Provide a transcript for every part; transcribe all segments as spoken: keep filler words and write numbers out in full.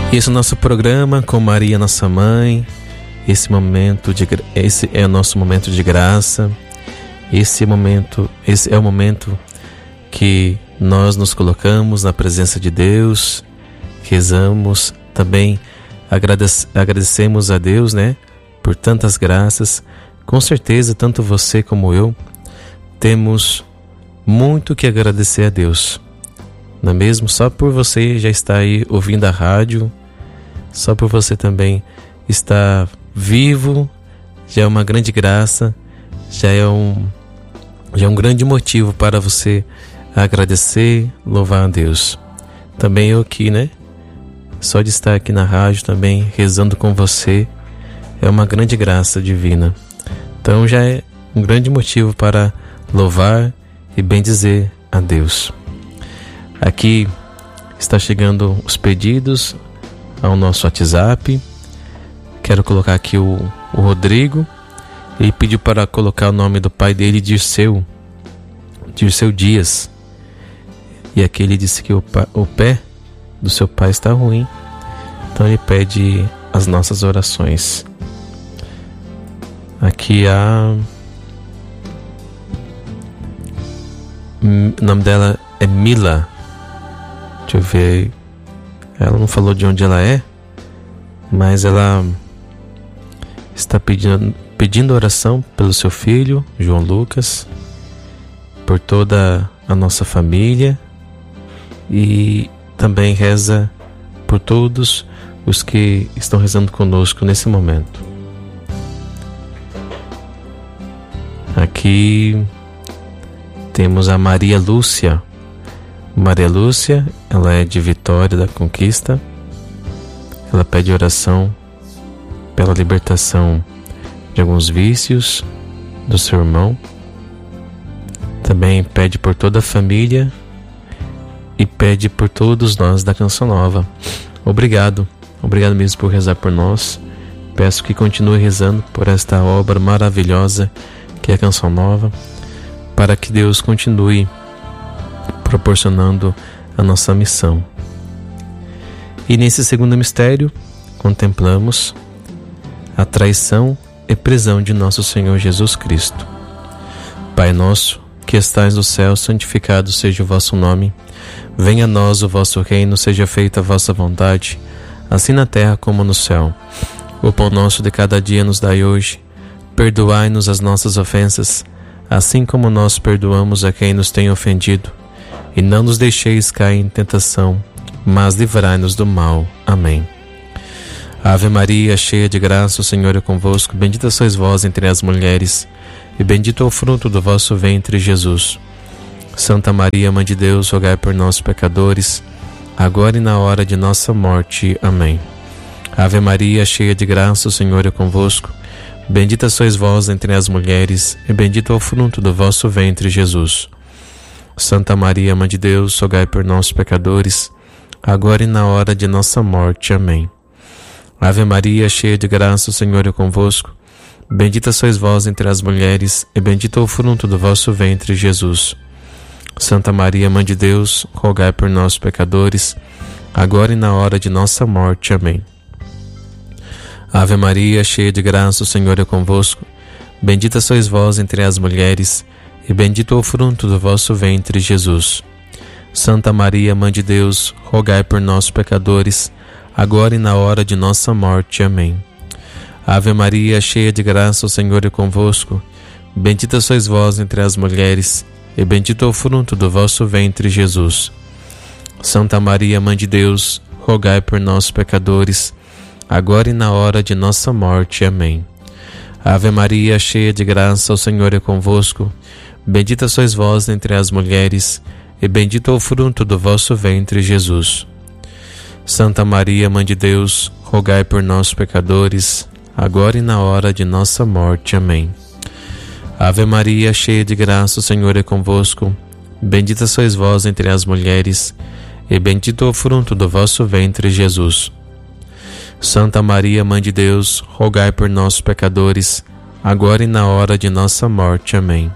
Esse é o nosso programa com Maria, nossa mãe. Esse momento de, esse é o nosso momento de graça. Esse momento, esse é o momento que nós nos colocamos na presença de Deus, rezamos, também agradece, agradecemos a Deus, né, por tantas graças. Com certeza, tanto você como eu temos muito que agradecer a Deus. Não é mesmo? Só por você já estar aí ouvindo a rádio, só por você também estar vivo, já é uma grande graça, já é um, já é um grande motivo para você agradecer, louvar a Deus. Também eu aqui, né? Só de estar aqui na rádio também, rezando com você, é uma grande graça divina. Então já é um grande motivo para louvar e bendizer a Deus. Aqui está chegando os pedidos ao nosso WhatsApp. Quero colocar aqui o, o Rodrigo. Ele pediu para colocar o nome do pai dele, Dirceu, Dirceu Dias. E aqui ele disse que o, o pé do seu pai está ruim, então ele pede as nossas orações. Aqui a... o nome dela é Mila. Deixa eu ver. Ela não falou de onde ela é, mas ela está pedindo, pedindo oração pelo seu filho, João Lucas, por toda a nossa família, e também reza por todos os que estão rezando conosco nesse momento. Aqui temos a Maria Lúcia. Maria Lúcia, ela é de Vitória da Conquista. Ela pede oração pela libertação de alguns vícios do seu irmão. Também pede por toda a família e pede por todos nós da Canção Nova. Obrigado, obrigado mesmo por rezar por nós. Peço que continue rezando por esta obra maravilhosa que é a Canção Nova, para que Deus continue proporcionando a nossa missão. E nesse segundo mistério, contemplamos a traição e prisão de nosso Senhor Jesus Cristo. Pai nosso, que estais no céu, santificado seja o vosso nome. Venha a nós o vosso reino, seja feita a vossa vontade, assim na terra como no céu. O pão nosso de cada dia nos dai hoje. Perdoai-nos as nossas ofensas, assim como nós perdoamos a quem nos tem ofendido. E não nos deixeis cair em tentação, mas livrai-nos do mal. Amém. Ave Maria, cheia de graça, o Senhor é convosco. Bendita sois vós entre as mulheres, e bendito é o fruto do vosso ventre, Jesus. Santa Maria, Mãe de Deus, rogai por nós, pecadores, agora e na hora de nossa morte. Amém. Ave Maria, cheia de graça, o Senhor é convosco. Bendita sois vós entre as mulheres, e bendito é o fruto do vosso ventre, Jesus. Santa Maria, Mãe de Deus, rogai por nós, pecadores, agora e na hora de nossa morte. Amém. Ave Maria, cheia de graça, o Senhor é convosco. Bendita sois vós entre as mulheres, e bendito é o fruto do vosso ventre, Jesus. Santa Maria, Mãe de Deus, rogai por nós, pecadores, agora e na hora de nossa morte. Amém. Ave Maria, cheia de graça, o Senhor é convosco. Bendita sois vós entre as mulheres, e bendito é o fruto do vosso ventre, Jesus. Santa Maria, Mãe de Deus, rogai por nós, pecadores, agora e na hora de nossa morte. Amém. Ave Maria, cheia de graça, o Senhor é convosco. Bendita sois vós entre as mulheres, e bendito é o fruto do vosso ventre, Jesus. Santa Maria, Mãe de Deus, rogai por nós, pecadores, agora e na hora de nossa morte. Amém. Ave Maria, cheia de graça, o Senhor é convosco. Bendita sois vós entre as mulheres, e bendito é o fruto do vosso ventre, Jesus. Santa Maria, Mãe de Deus, rogai por nós, pecadores, agora e na hora de nossa morte. Amém. Ave Maria, cheia de graça, o Senhor é convosco. Bendita sois vós entre as mulheres, e bendito é o fruto do vosso ventre, Jesus. Santa Maria, Mãe de Deus, rogai por nós, pecadores, agora e na hora de nossa morte. Amém.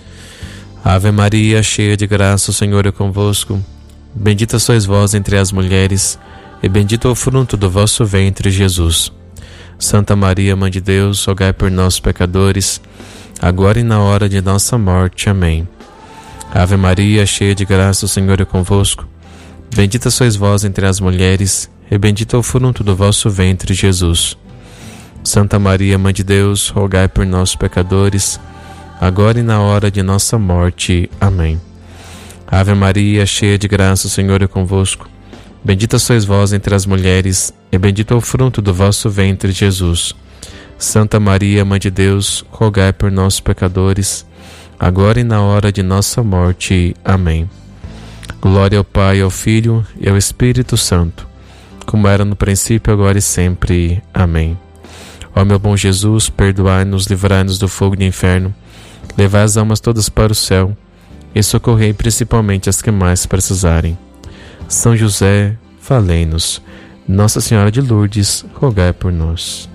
Ave Maria, cheia de graça, o Senhor é convosco. Bendita sois vós entre as mulheres, e bendito é o fruto do vosso ventre, Jesus. Santa Maria, Mãe de Deus, rogai por nós, pecadores, agora e na hora de nossa morte. Amém. Ave Maria, cheia de graça, o Senhor é convosco. Bendita sois vós entre as mulheres, e bendito é o fruto do vosso ventre, Jesus. Santa Maria, Mãe de Deus, rogai por nós, pecadores, agora e na hora de nossa morte. Amém. Ave Maria, cheia de graça, o Senhor é convosco. Bendita sois vós entre as mulheres, e bendito é o fruto do vosso ventre, Jesus. Santa Maria, Mãe de Deus, rogai por nós, pecadores, agora e na hora de nossa morte. Amém. Glória ao Pai, ao Filho e ao Espírito Santo, como era no princípio, agora e sempre. Amém. Ó meu bom Jesus, perdoai-nos, livrai-nos do fogo do inferno, levai as almas todas para o céu e socorrei principalmente as que mais precisarem. São José, valei-nos. Nossa Senhora de Lourdes, rogai por nós.